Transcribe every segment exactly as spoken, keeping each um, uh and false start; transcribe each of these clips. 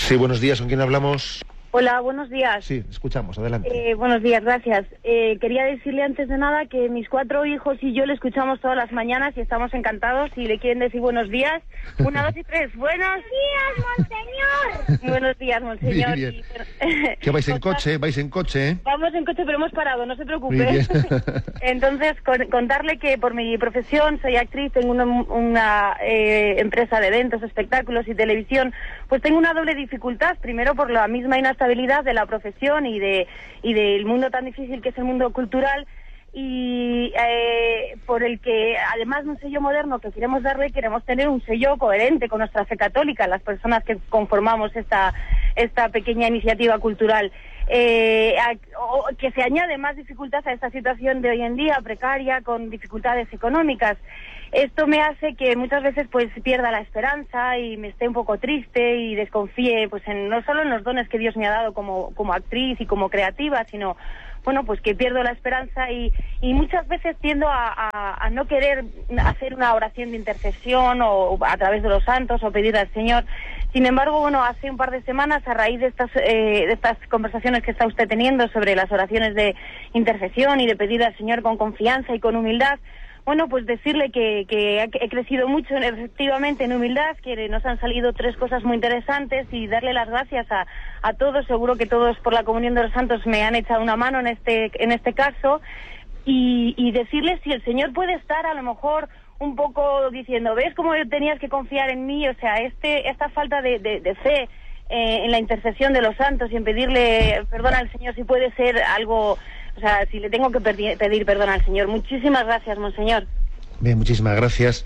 Sí, buenos días. ¿Con quién hablamos? Hola, buenos días. Sí, escuchamos, adelante. Eh, buenos días, gracias. Eh, quería decirle antes de nada que mis cuatro hijos y yo le escuchamos todas las mañanas y estamos encantados. Si le quieren decir buenos días, una, dos y tres. ¡Buenos días, monseñor! Buenos días, monseñor. Muy bien. Y... ¿Que vais en coche? ¿Vais en coche? Vamos en coche, pero hemos parado, no se preocupe. Muy bien. Entonces, con, contarle que por mi profesión soy actriz, tengo una, una eh, empresa de eventos, espectáculos y televisión. Pues tengo una doble dificultad. Primero, por la misma inestabilidad de la profesión y de y del mundo tan difícil que es el mundo cultural, y eh, por el que, además de un sello moderno que queremos darle, queremos tener un sello coherente con nuestra fe católica, las personas que conformamos esta esta pequeña iniciativa cultural. Eh, a, o, que se añade más dificultad a esta situación de hoy en día, precaria, con dificultades económicas. Esto me hace que muchas veces pues pierda la esperanza y me esté un poco triste y desconfíe pues en, no solo en los dones que Dios me ha dado como, como actriz y como creativa, sino bueno, pues que pierdo la esperanza y, y muchas veces tiendo a, a, a no querer hacer una oración de intercesión o a través de los santos o pedir al Señor. Sin embargo, bueno, hace un par de semanas, a raíz de estas eh, de estas conversaciones que está usted teniendo sobre las oraciones de intercesión y de pedir al Señor con confianza y con humildad, bueno, pues decirle que, que he crecido mucho efectivamente en humildad, que nos han salido tres cosas muy interesantes y darle las gracias a, a todos. Seguro que todos por la comunión de los santos me han echado una mano en este en este caso y, y decirle si el Señor puede estar a lo mejor un poco diciendo, ¿ves cómo tenías que confiar en mí? O sea, este esta falta de, de, de fe eh, en la intercesión de los santos y en pedirle perdón al Señor, si puede ser algo... O sea, si le tengo que pedir, pedir perdón al Señor. Muchísimas gracias, monseñor. Bien, muchísimas gracias.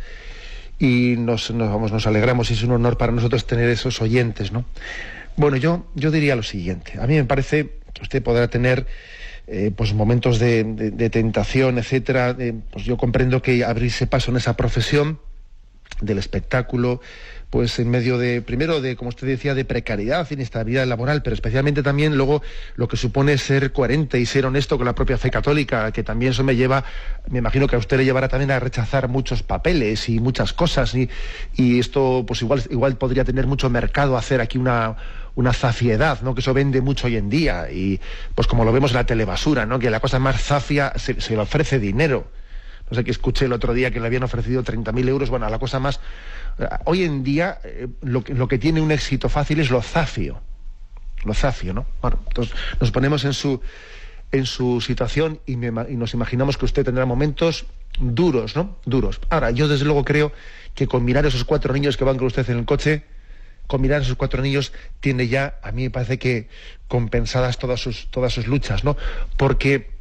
Y nos, nos, vamos, nos alegramos y es un honor para nosotros tener esos oyentes, ¿no? Bueno, yo, yo diría lo siguiente. A mí me parece que usted podrá tener eh, pues momentos de, de, de tentación, etcétera. Eh, pues yo comprendo que abrirse paso en esa profesión del espectáculo, pues en medio de, primero de, como usted decía, de precariedad, inestabilidad laboral, pero especialmente también luego lo que supone ser coherente y ser honesto con la propia fe católica, que también eso me lleva, me imagino que a usted le llevará también a rechazar muchos papeles y muchas cosas, y, y esto pues igual, igual podría tener mucho mercado hacer aquí una, una zafiedad, ¿no? Que eso vende mucho hoy en día, y pues como lo vemos en la telebasura, ¿no? Que la cosa más zafia se, se le ofrece dinero. No sé, que escuché el otro día que le habían ofrecido treinta mil euros. Bueno, la cosa más... Hoy en día eh, lo, que, lo que tiene un éxito fácil es lo zafio. Lo zafio, ¿no? Bueno, entonces nos ponemos en su, en su situación y, me, y nos imaginamos que usted tendrá momentos duros, ¿no? Duros. Ahora, yo desde luego creo que con mirar esos cuatro niños que van con usted en el coche, con mirar esos cuatro niños tiene ya, a mí me parece que compensadas todas sus, todas sus luchas, ¿no? Porque...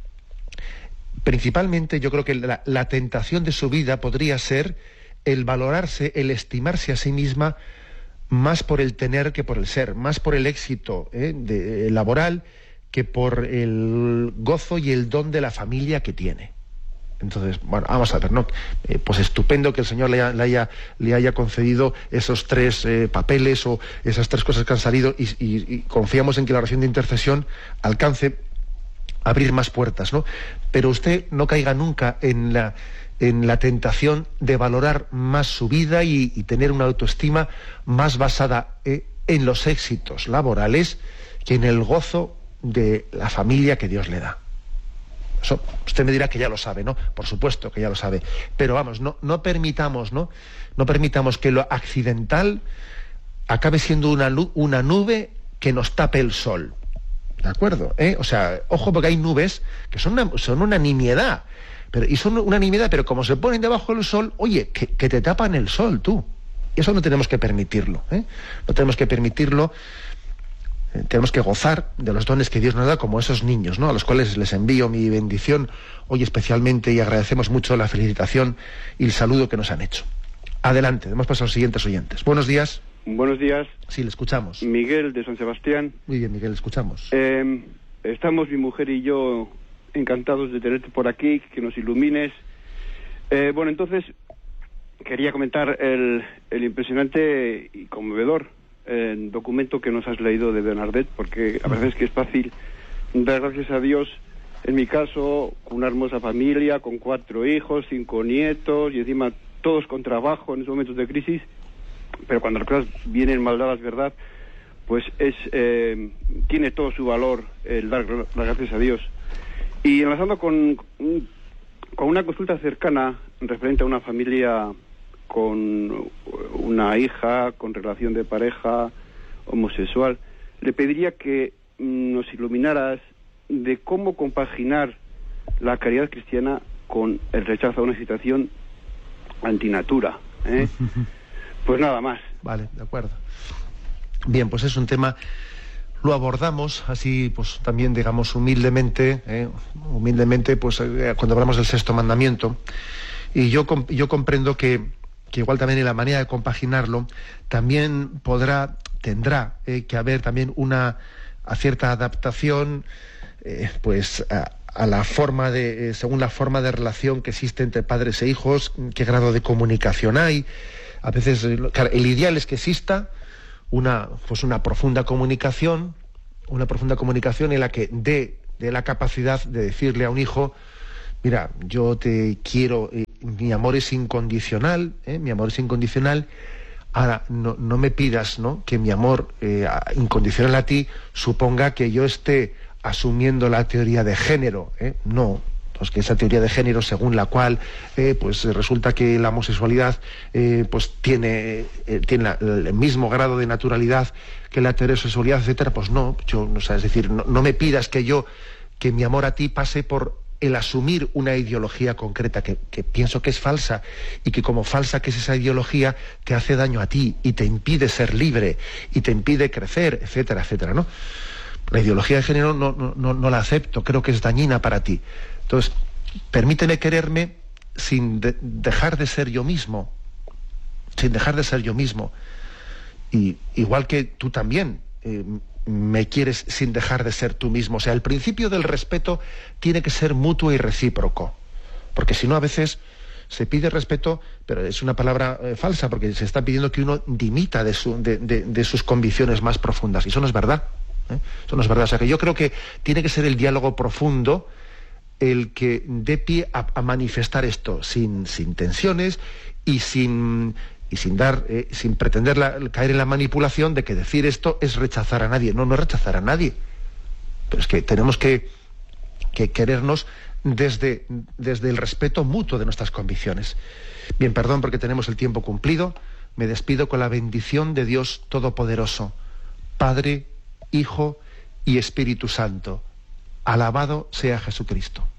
principalmente yo creo que la, la tentación de su vida podría ser el valorarse, el estimarse a sí misma más por el tener que por el ser, más por el éxito ¿eh? de, laboral que por el gozo y el don de la familia que tiene. Entonces, bueno, vamos a ver, ¿no? Eh, pues estupendo que el Señor le, le, haya, le haya concedido esos tres eh, papeles o esas tres cosas que han salido y, y, y confiamos en que la oración de intercesión alcance abrir más puertas, ¿no? Pero usted no caiga nunca en la, en la tentación de valorar más su vida y, y tener una autoestima más basada eh, en los éxitos laborales que en el gozo de la familia que Dios le da. Eso, usted me dirá que ya lo sabe, ¿no? Por supuesto que ya lo sabe. Pero vamos, no, no permitamos, ¿no? No permitamos que lo accidental acabe siendo una, una nube que nos tape el sol. ¿De acuerdo? ¿Eh? O sea, ojo, porque hay nubes que son una, son una nimiedad. Pero, y son una nimiedad, pero como se ponen debajo del sol, oye, que, que te tapan el sol, tú. Y eso no tenemos que permitirlo. ¿eh? No tenemos que permitirlo. Eh, tenemos que gozar de los dones que Dios nos da, como esos niños, ¿no? A los cuales les envío mi bendición hoy especialmente y agradecemos mucho la felicitación y el saludo que nos han hecho. Adelante, demos paso a los siguientes oyentes. Buenos días. Buenos días. Sí, le escuchamos. Miguel, de San Sebastián. Muy bien, Miguel, le escuchamos. Eh, estamos mi mujer y yo encantados de tenerte por aquí, que nos ilumines. Eh, bueno, entonces, quería comentar el, el impresionante y conmovedor eh, documento que nos has leído de Bernadette, porque a veces que es fácil dar gracias a Dios. En mi caso, con una hermosa familia, con cuatro hijos, cinco nietos, y encima todos con trabajo en esos momentos de crisis. Pero cuando las cosas vienen mal dadas, ¿verdad? pues es eh, tiene todo su valor el dar las gracias a Dios. Y enlazando con, con una consulta cercana referente a una familia con una hija, con relación de pareja homosexual, le pediría que nos iluminaras de cómo compaginar la caridad cristiana con el rechazo a una situación antinatura, ¿eh? Pues nada más. Vale, de acuerdo. Bien, pues es un tema, lo abordamos así, pues también, digamos, humildemente, ¿eh? humildemente, pues eh, cuando hablamos del sexto mandamiento, y yo, yo comprendo que, que igual también en la manera de compaginarlo, también podrá, tendrá eh, que haber también una a cierta adaptación, eh, pues a, a la forma de, eh, según la forma de relación que existe entre padres e hijos, qué grado de comunicación hay. A veces, claro, el ideal es que exista una, pues una profunda comunicación, una profunda comunicación en la que dé, dé la capacidad de decirle a un hijo, mira, yo te quiero, eh, mi amor es incondicional, eh, mi amor es incondicional. Ahora, no, no me pidas, ¿no?, que mi amor eh, incondicional a ti suponga que yo esté asumiendo la teoría de género, ¿eh? No, pues que esa teoría de género según la cual eh, pues resulta que la homosexualidad eh, pues tiene, eh, tiene la, el mismo grado de naturalidad que la heterosexualidad, etcétera, pues no, yo, o sea, es decir, no, no me pidas que yo, que mi amor a ti pase por el asumir una ideología concreta que, que pienso que es falsa, y que como falsa que es esa ideología te hace daño a ti y te impide ser libre y te impide crecer, etcétera, etcétera, ¿no? La ideología de género no, no, no, no la acepto, creo que es dañina para ti. Entonces, permíteme quererme sin de, dejar de ser yo mismo, sin dejar de ser yo mismo. Y igual que tú también eh, me quieres sin dejar de ser tú mismo. O sea, el principio del respeto tiene que ser mutuo y recíproco. Porque si no, a veces se pide respeto, pero es una palabra eh, falsa, porque se está pidiendo que uno dimita de, su, de, de, de sus convicciones más profundas. Y eso no es verdad. ¿eh? Eso no es verdad. O sea, que yo creo que tiene que ser el diálogo profundo el que dé pie a, a manifestar esto, sin, sin tensiones y sin... y sin dar, eh, sin pretender la, caer en la manipulación de que decir esto es rechazar a nadie. No, no es rechazar a nadie. Pero es que tenemos que, que querernos desde, desde el respeto mutuo de nuestras convicciones. Bien, perdón porque tenemos el tiempo cumplido. Me despido con la bendición de Dios Todopoderoso, Padre, Hijo y Espíritu Santo. Alabado sea Jesucristo.